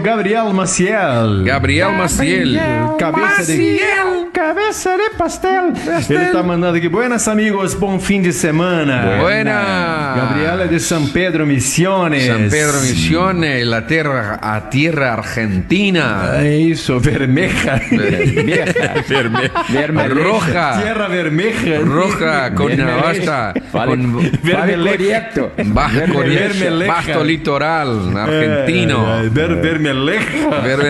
Gabriel Maciel. Gabriel Maciel. Cabeça de pastel. Ele tá mandando aqui. Buenas, amigos. Bom fim de semana. Buena. Gabriel é de San Pedro Misiones. San Pedro Misiones, a tierra argentina. É isso, vermelha. Roja. Tierra vermelha. Roja con hasta con Vermelheco. Basto litoral argentino. Vermelheca.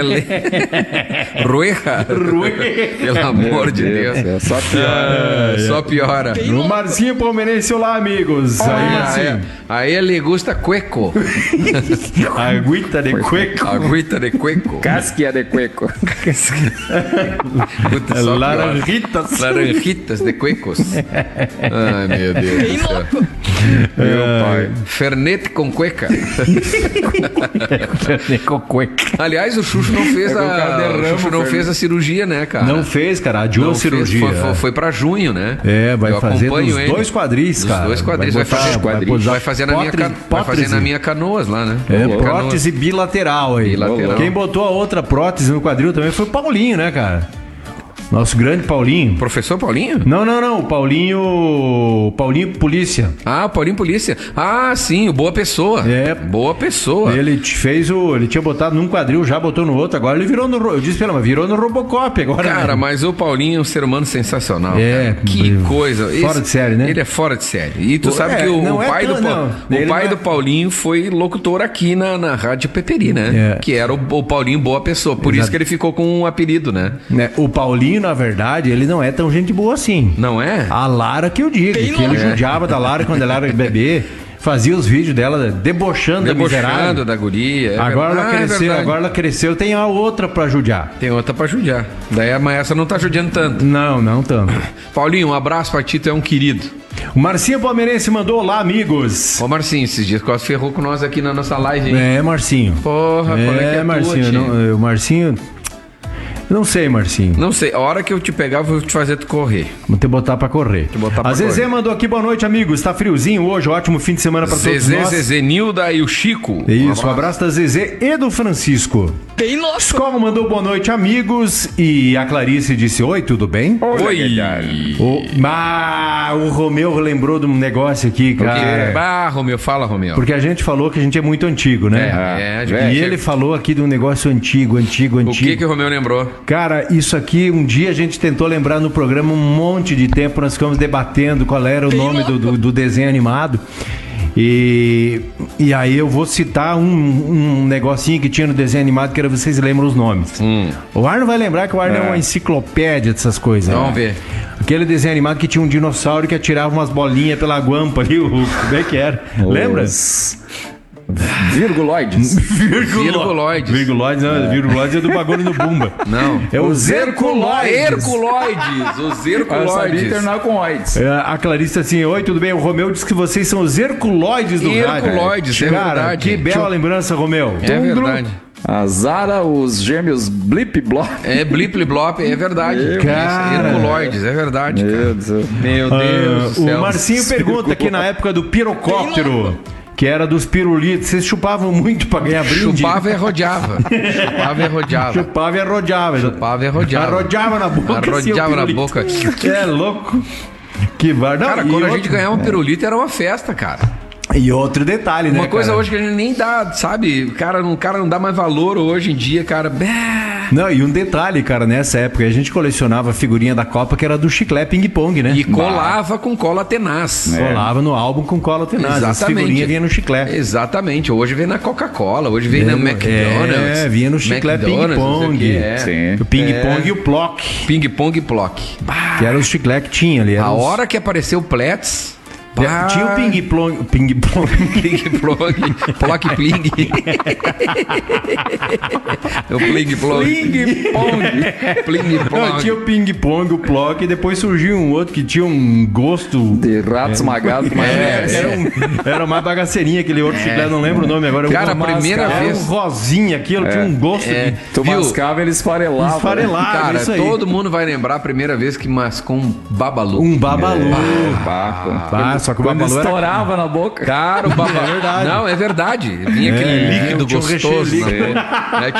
Rueja. Pelo amor de Deus. Só piora. Só piora. O Marcinho Palmeirense, olá, amigos. Aí, Marcinho. A ele gusta cueco. Agüita de cueco. Agüita de cueco. Casquia de cueco. Puta, só Laranjitas. Laranjitas de cuecos. Ai, meu Deus do céu. Meu pai. Fernet com cueca. Com cueca. Aliás, o Xuxo não fez a cirurgia, né, cara? Não fez, cara. Adiou a cirurgia. Foi pra junho, né? É, vai fazer nos ele. dois quadris, cara. Os dois quadris. Vai fazer na minha Canoas lá, né? É, prótese bilateral aí. Bilateral. Quem botou a outra prótese no quadril também foi o Paulinho, né, cara? Nosso grande Paulinho. Professor Paulinho? Não. O Paulinho Polícia. Ah, o Paulinho Polícia. Ah, sim, o Boa Pessoa. É. Boa Pessoa. Ele tinha botado num quadril, já botou no outro, agora ele virou eu disse pra ela, mas virou no Robocop agora. Cara, mas o Paulinho é um ser humano sensacional. É. Cara. Que coisa. Fora de série, né? Ele é fora de série. E tu sabe que o pai do Paulinho foi locutor aqui na Rádio Peperi, né? É. Que era o Paulinho Boa Pessoa. Por isso que ele ficou com um apelido, né? O Paulinho, na verdade, ele não é tão gente boa assim. Não é? A Lara que eu digo, que ele judiava da Lara quando ela era bebê, fazia os vídeos dela debochando da guria. Agora ela cresceu, tem a outra pra judiar. Tem outra pra judiar. Daí a essa não tá judiando tanto. Não tanto. Paulinho, um abraço pra ti, tu é um querido. O Marcinho Palmeirense mandou olá, amigos. Ô Marcinho, esses dias quase ferrou com nós aqui na nossa live, hein? É, Marcinho. Porra, qual é que é Marcinho. O Marcinho... Não sei, Marcinho. Não sei. A hora que eu te pegar, eu vou te fazer tu correr. Vou te botar pra correr. A Zezé mandou aqui, boa noite, amigos. Tá friozinho hoje, ótimo fim de semana pra todos nós. Zezé, Nilda e o Chico. Isso, um abraço da Zezé e do Francisco. Bem louco. Escola mandou boa noite, amigos. E a Clarice disse, oi, tudo bem? Oi. O Romeu lembrou de um negócio aqui, cara. Romeu, fala, Romeu. Porque a gente falou que a gente é muito antigo, né? E ele falou aqui de um negócio antigo. O que o Romeu lembrou? Cara, isso aqui, um dia a gente tentou lembrar no programa um monte de tempo, nós ficamos debatendo qual era o nome do desenho animado. E aí eu vou citar um negocinho que tinha no desenho animado, que era, vocês lembram os nomes. O Arno vai lembrar que o Arno é uma enciclopédia dessas coisas. Vamos ver. Aquele desenho animado que tinha um dinossauro que atirava umas bolinhas pela guampa ali, como é que era? Lembra? Virguloides. Virguloides, não, virguloides é do bagulho do Bumba. Não. É os Herculoides. Os Herculoides. Sabia terminar com oides. A Clarice assim, oi, tudo bem? O Romeu disse que vocês são os Herculoides do rádio. Herculoides, é Cara, verdade. que bela lembrança, Romeu. É verdade. A Zara, os gêmeos Blip Blop. É Blip Blop, é verdade. Cara. Herculoides, é verdade, cara. Meu Deus do céu. O Marcinho pergunta aqui na época do pirocóptero, que era dos pirulitos, vocês chupavam muito pra ganhar brinde? Chupava e rodeava. Arrodeava na boca. Arrodeava na boca. É louco. Que barulho. Cara, quando a gente ganhava um pirulito era uma festa, cara. E outro detalhe, né? Uma coisa hoje que a gente nem dá, sabe? O cara não dá mais valor hoje em dia, cara. Não, e um detalhe, cara, nessa época a gente colecionava figurinha da Copa que era do chiclete ping-pong, né? E colava com cola tenaz. Colava no álbum com cola tenaz. Exatamente. As figurinhas vinham no chiclete. Exatamente. Hoje vem na Coca-Cola, hoje vem na McDonald's. Vinha no chiclete ping-pong. Sim. O ping-pong e o plock. Ping-pong e plock. Que era os chiclete que tinha ali. A hora que apareceu o Plets... Tinha o ping-plong. Ping-plong. Plock-pling. O pling-plong. Não, tinha o ping-pong, o plock, e depois surgiu um outro que tinha um gosto... De rato esmagado. Era uma bagaceirinha, aquele outro chiclete, não lembro o nome agora. Cara, a primeira vez... Era um rosinha aquilo, tinha um gosto de... Tu mascava, ele esfarelava. Cara, isso aí. todo mundo vai lembrar a primeira vez que mascou um babalu. Um babalu. Só que o Quando babalu estourava na boca. Cara, o babalu... É verdade. Não, é verdade. Vinha aquele líquido tinha um gostoso recheio na boca.